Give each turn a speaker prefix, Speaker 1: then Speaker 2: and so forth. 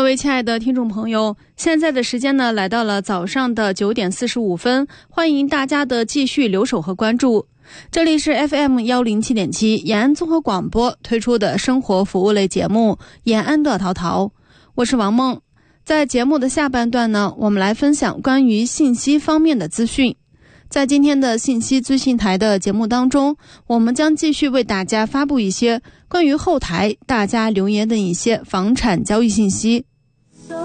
Speaker 1: 各位亲爱的听众朋友，现在的时间呢来到了早上的9点45分，欢迎大家的继续留守和关注。这里是 FM107.7 延安综合广播推出的生活服务类节目延安的淘淘，我是王梦。在节目的下半段呢，我们来分享关于信息方面的资讯。在今天的信息资讯台的节目当中，我们将继续为大家发布一些关于后台大家留言的一些房产交易信息。